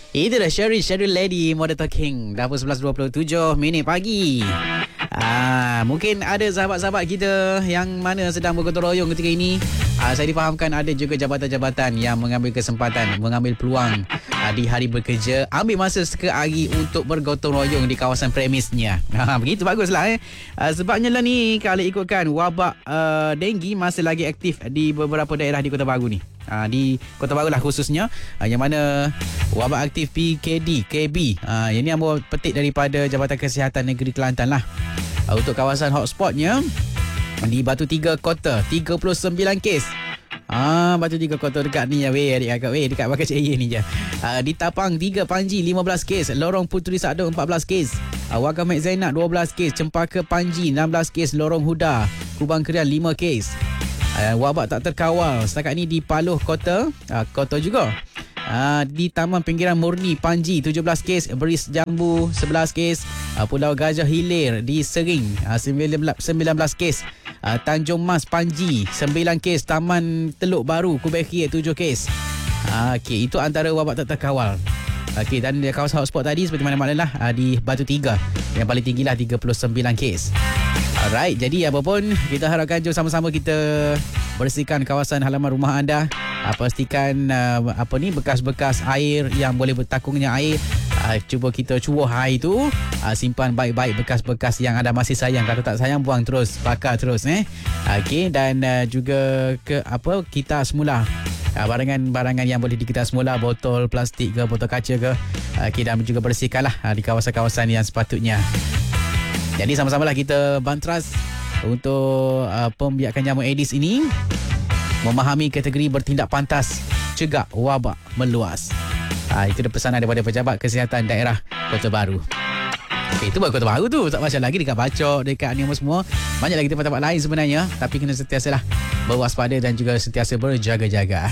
Itulah Sherry Lady Modern Talking. Dah pun 11.27 minit pagi. Mungkin ada sahabat-sahabat kita yang mana sedang bergotong royong ketika ini. Saya difahamkan ada juga jabatan-jabatan yang mengambil kesempatan, mengambil peluang di hari bekerja, ambil masa sekehari untuk bergotong royong di kawasan premisnya. Begitu baguslah. Sebabnya lah ni, kalau ikutkan wabak denggi masih lagi aktif di beberapa daerah di Kota Baru ni. Di Kota Baru lah khususnya, yang mana wabak aktif PKD, KB. Yang ni ambil petik daripada Jabatan Kesihatan Negeri Kelantan lah. Untuk kawasan hotspotnya di Batu Tiga Kota 39 kes. Batu Tiga Kota dekat ni ya adik kakak dekat Bakar Cahaya ni je. Di Tapang 3 Panji 15 kes, Lorong Puteri Sadong 14 kes, Wakaf Mek Zainab 12 kes, Cempaka Panji 16 kes, Lorong Huda Kubang Kerian 5 kes. Wabak tak terkawal setakat ni di Paluh Kota juga. Di Taman Pinggiran Murni Panji 17 kes, Beris Jambu 11 kes, Pulau Gajah Hilir di Sering 19 kes, Tanjung Mas Panji 9 kes, Taman Teluk Baru Kubekir 7 kes. Okey, itu antara wabak tak terkawal. Okey, dan di kawasan hotspot tadi seperti mana-mana lah, di Batu Tiga yang paling tinggi lah 39 kes. Alright, jadi apa pun kita harapkan jom sama-sama kita bersihkan kawasan halaman rumah anda. Pastikan bekas-bekas air yang boleh bertakungnya air, cuba kita cubuh air tu, simpan baik-baik bekas-bekas yang anda masih sayang. Kalau tak sayang, buang terus, bakar terus. Okey, dan juga kita semula barangan-barangan yang boleh dikitar semula, botol plastik ke, botol kaca ke, dan juga bersihkanlah di kawasan-kawasan yang sepatutnya. Jadi sama-samalah kita bantras untuk pembiakan jamu Aedes ini, memahami kategori bertindak pantas, cegah wabak meluas. Itu dah pesanan daripada Pejabat Kesihatan Daerah Kota Baru. Itu baru Kota Baru tu, tak macam lagi dekat Bacok, dekat ni semua. Banyak lagi tempat-tempat lain sebenarnya, tapi kena sentiasalah berwaspada dan juga sentiasa berjaga-jaga.